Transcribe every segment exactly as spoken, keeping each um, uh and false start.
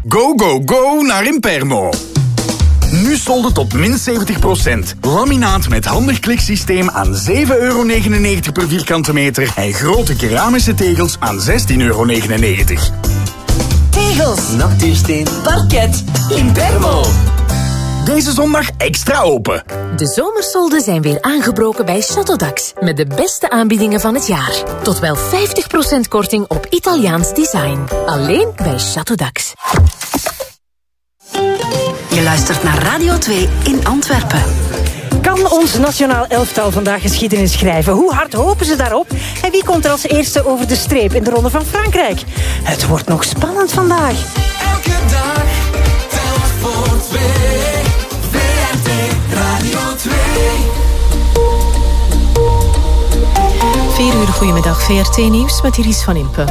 Go, go, go naar Impermo. Nu solden tot min zeventig procent. Laminaat met handig kliksysteem aan zeven euro negenennegentig per vierkante meter. En grote keramische tegels aan zestien euro negenennegentig. Tegels, natuursteen, parket, Impermo. Deze zondag extra open. De zomersolden zijn weer aangebroken bij Château met de beste aanbiedingen van het jaar. Tot wel vijftig procent korting op Italiaans design. Alleen bij Château. Je luistert naar Radio twee in Antwerpen. Kan ons nationaal elftal vandaag geschiedenis schrijven? Hoe hard hopen ze daarop? En wie komt er als eerste over de streep in de Ronde van Frankrijk? Het wordt nog spannend vandaag. Elke dag, telk voor twee. V R T Radio twee. vier uur, goedemiddag. V R T Nieuws met Iris van Impe.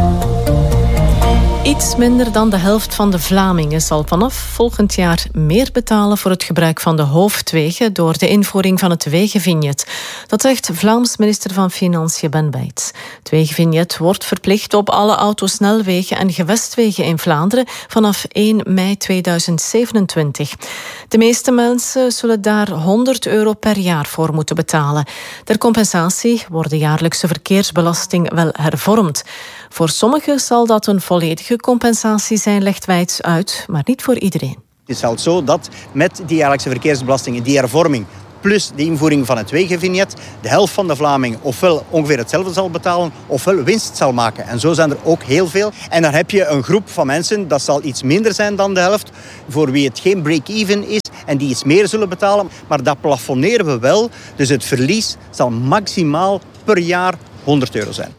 Iets minder dan de helft van de Vlamingen zal vanaf volgend jaar meer betalen voor het gebruik van de hoofdwegen door de invoering van het wegenvignet. Dat zegt Vlaams minister van Financiën Ben Bijts. Het wegenvignet wordt verplicht op alle autosnelwegen en gewestwegen in Vlaanderen vanaf één mei tweeduizend zevenentwintig. De meeste mensen zullen daar honderd euro per jaar voor moeten betalen. Ter compensatie wordt de jaarlijkse verkeersbelasting wel hervormd. Voor sommigen zal dat een volledige compensatie zijn, legt Wijts uit, maar niet voor iedereen. Het is wel zo dat met die jaarlijkse verkeersbelastingen, die hervorming, plus de invoering van het wegenvignet, de helft van de Vlamingen ofwel ongeveer hetzelfde zal betalen, ofwel winst zal maken. En zo zijn er ook heel veel. En dan heb je een groep van mensen, dat zal iets minder zijn dan de helft, voor wie het geen break-even is en die iets meer zullen betalen. Maar dat plafonneren we wel. Dus het verlies zal maximaal per jaar honderd euro zijn.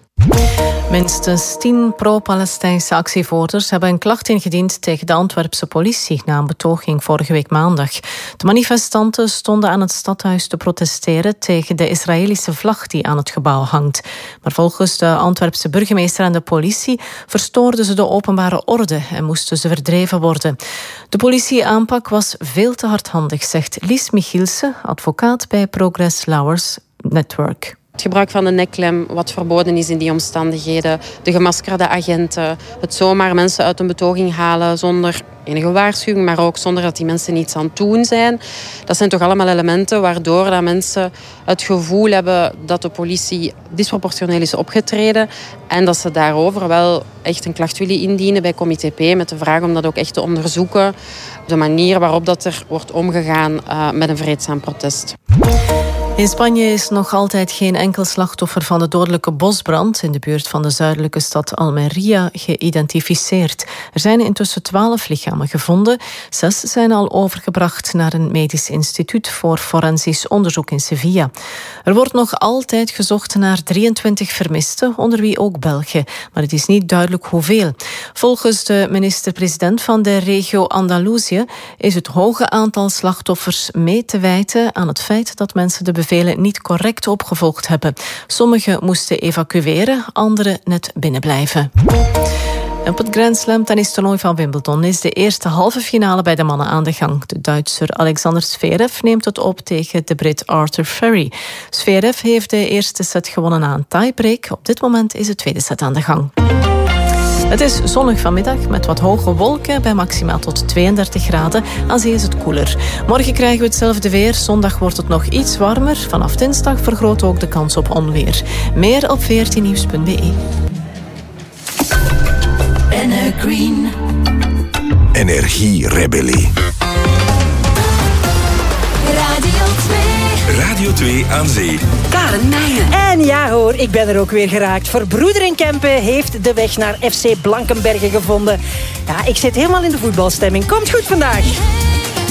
Minstens tien pro-Palestijnse actievoerders hebben een klacht ingediend tegen de Antwerpse politie na een betoging vorige week maandag. De manifestanten stonden aan het stadhuis te protesteren tegen de Israëlische vlag die aan het gebouw hangt. Maar volgens de Antwerpse burgemeester en de politie verstoorden ze de openbare orde en moesten ze verdreven worden. De politieaanpak was veel te hardhandig, zegt Lies Michielsen, advocaat bij Progress Lowers Network. Het gebruik van de nekklem, wat verboden is in die omstandigheden. De gemaskerde agenten. Het zomaar mensen uit een betoging halen zonder enige waarschuwing, maar ook zonder dat die mensen iets aan het doen zijn. Dat zijn toch allemaal elementen waardoor dat mensen het gevoel hebben dat de politie disproportioneel is opgetreden en dat ze daarover wel echt een klacht willen indienen bij Comité P met de vraag om dat ook echt te onderzoeken. De manier waarop dat er wordt omgegaan uh, met een vreedzaam protest. In Spanje is nog altijd geen enkel slachtoffer van de dodelijke bosbrand in de buurt van de zuidelijke stad Almería geïdentificeerd. Er zijn intussen twaalf lichamen gevonden. Zes zijn al overgebracht naar een medisch instituut voor forensisch onderzoek in Sevilla. Er wordt nog altijd gezocht naar drieëntwintig vermisten, onder wie ook Belgen. Maar het is niet duidelijk hoeveel. Volgens de minister-president van de regio Andalusië is het hoge aantal slachtoffers mee te wijten aan het feit dat mensen de bevelen niet correct opgevolgd hebben. Sommigen moesten evacueren, anderen net binnenblijven. Op het Grand Slam tennistoernooi van Wimbledon is de eerste halve finale bij de mannen aan de gang. De Duitser Alexander Zverev neemt het op tegen de Brit Arthur Furry. Zverev heeft de eerste set gewonnen na een tiebreak. Op dit moment is de tweede set aan de gang. Het is zonnig vanmiddag met wat hoge wolken bij maximaal tot tweeëndertig graden. Aan zee is het koeler. Morgen krijgen we hetzelfde weer. Zondag wordt het nog iets warmer. Vanaf dinsdag vergroot ook de kans op onweer. Meer op v r t nieuws punt b e. Green. Energierebellie. Radio twee. Radio twee aan zee. Karen Meijen. En ja hoor, ik ben er ook weer geraakt. Verbroeder in Kempen heeft de weg naar F C Blankenberge gevonden. Ja, ik zit helemaal in de voetbalstemming. Komt goed vandaag.